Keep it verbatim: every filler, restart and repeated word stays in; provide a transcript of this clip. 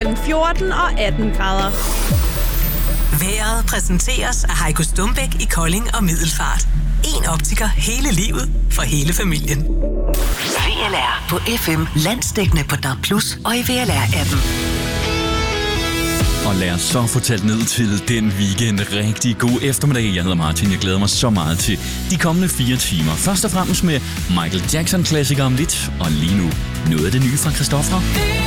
mellem fjorten og atten grader. Vejret præsenteres af Heiko Stumbæk i Kolding og Middelfart. En optiker hele livet for hele familien. V L R på F M, landsdækkende på D A B plus, og i V L R-appen. Og lad os så få talt ned til den weekend. Rigtig god eftermiddag. Jeg hedder Martin. Jeg glæder mig så meget til de kommende fire timer. Først og fremmest med Michael Jackson-klassiker om lidt. Og lige nu noget af det nye fra Christoffer.